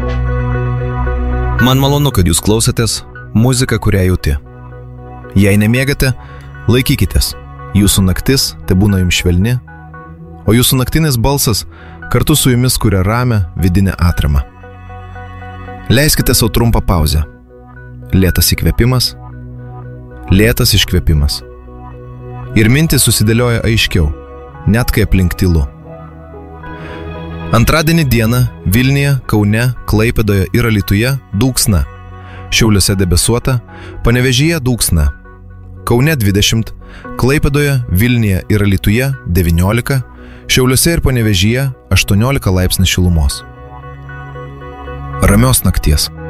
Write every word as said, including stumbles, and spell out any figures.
Man malonu, kad jūs klausotės muziką, kurią jauti. Jei nemiegate, laikykitės. Jūsų naktis te būna jums švelni, o jūsų naktinis balsas kartu su jumis kuria ramią vidinę atramą. Leiskite savo trumpą pauzę. Lėtas įkvėpimas, lėtas iškvėpimas. Ir mintys susidėlioja aiškiau, net kai aplink tylu. Antradienį dieną Vilniuje, Kaune, Klaipėdoje ir Alytuje dūksna. Šiauliuose debesuota, Panevėžyje dūksna. Kaune dvidešimt, Klaipėdoje, Vilniuje ir Alytuje devyniolika, Šiauliuose ir Panevėžyje aštuoniolika laipsnių šilumos. Ramios nakties.